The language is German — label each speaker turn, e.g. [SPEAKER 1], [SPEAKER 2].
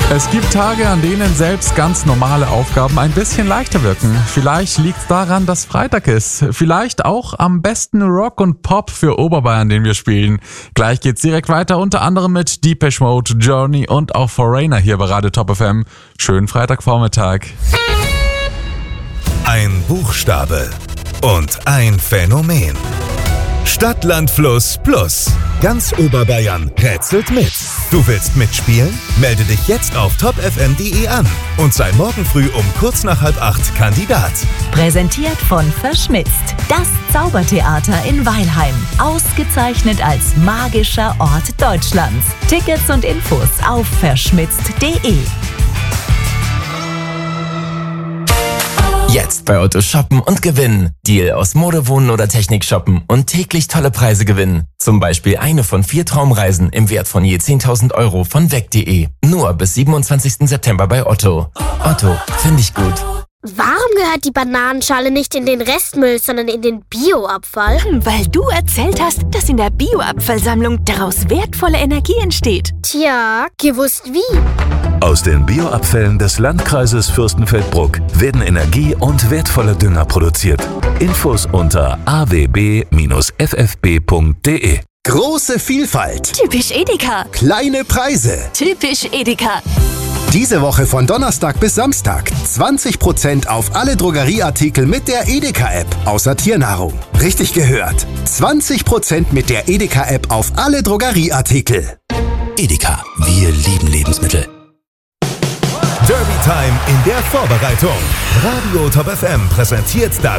[SPEAKER 1] Es gibt Tage, an denen selbst ganz normale Aufgaben ein bisschen leichter wirken. Vielleicht liegt es daran, dass Freitag ist. Vielleicht auch am besten Rock und Pop für Oberbayern, den wir spielen. Gleich geht's direkt weiter, unter anderem mit Depeche Mode, Journey und auch Foreigner hier bei Radio Top FM. Schönen Freitagvormittag.
[SPEAKER 2] Ein Buchstabe und ein Phänomen. Stadt, Land, Fluss, Plus. Ganz Oberbayern rätselt mit. Du willst mitspielen? Melde dich jetzt auf topfm.de an und sei morgen früh um kurz nach 7:30 Kandidat.
[SPEAKER 3] Präsentiert von Verschmitzt. Das Zaubertheater in Weilheim. Ausgezeichnet als magischer Ort Deutschlands. Tickets und Infos auf verschmitzt.de.
[SPEAKER 4] Jetzt bei Otto shoppen und gewinnen. Deal aus Mode, Wohnen oder Technik shoppen und täglich tolle Preise gewinnen. Zum Beispiel eine von 4 Traumreisen im Wert von je 10.000 € von weg.de. Nur bis 27. September bei Otto. Otto, finde ich gut.
[SPEAKER 5] Warum gehört die Bananenschale nicht in den Restmüll, sondern in den Bioabfall?
[SPEAKER 6] Weil du erzählt hast, dass in der Bioabfallsammlung daraus wertvolle Energie entsteht.
[SPEAKER 5] Tja, gewusst wie?
[SPEAKER 2] Aus den Bioabfällen des Landkreises Fürstenfeldbruck werden Energie und wertvoller Dünger produziert. Infos unter awb-ffb.de.
[SPEAKER 7] Große Vielfalt.
[SPEAKER 6] Typisch Edeka.
[SPEAKER 7] Kleine Preise.
[SPEAKER 6] Typisch Edeka.
[SPEAKER 7] Diese Woche von Donnerstag bis Samstag 20% auf alle Drogerieartikel mit der Edeka-App, außer Tiernahrung. Richtig gehört. 20% mit der Edeka-App auf alle Drogerieartikel.
[SPEAKER 8] Edeka, wir lieben Lebensmittel.
[SPEAKER 2] Derby Time in der Vorbereitung. Radio Top FM präsentiert das